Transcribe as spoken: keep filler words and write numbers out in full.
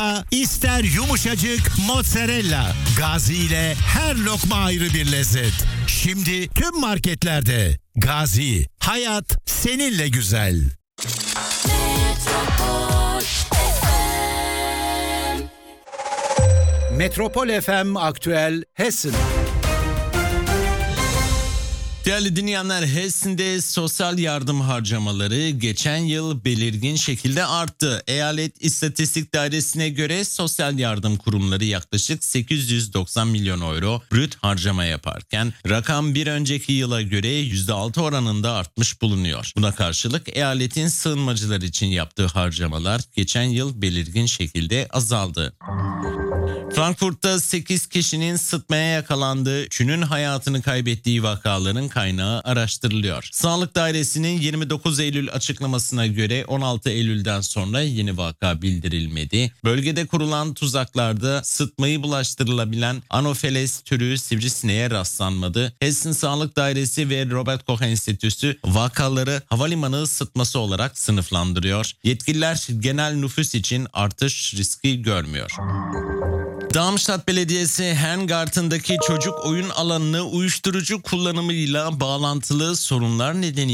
ister yumuşacık mozzarella. Gazi ile her lokma ayrı bir lezzet. Şimdi tüm marketlerde. Gazi, hayat seninle güzel. Metropol F M Aktüel Hessen. Değerli dinleyenler, Hessen'de sosyal yardım harcamaları geçen yıl belirgin şekilde arttı. Eyalet İstatistik Dairesi'ne göre sosyal yardım kurumları yaklaşık sekiz yüz doksan milyon euro brüt harcama yaparken rakam bir önceki yıla göre yüzde altı oranında artmış bulunuyor. Buna karşılık eyaletin sığınmacılar için yaptığı harcamalar geçen yıl belirgin şekilde azaldı. Frankfurt'ta sekiz kişinin sıtmaya yakalandığı, üçünün hayatını kaybettiği vakaların kaynağı araştırılıyor. Sağlık Dairesi'nin yirmi dokuz Eylül açıklamasına göre on altı Eylül'den sonra yeni vaka bildirilmedi. Bölgede kurulan tuzaklarda sıtmayı bulaştırılabilen Anopheles türü sivrisineğe rastlanmadı. Hessen Sağlık Dairesi ve Robert Koch Enstitüsü vakaları havalimanı sıtması olarak sınıflandırıyor. Yetkililer genel nüfus için artış riski görmüyor. Darmstadt Belediyesi Hengarten'daki çocuk oyun alanını uyuşturucu kullanımıyla bağlantılı sorunlar nedeniyle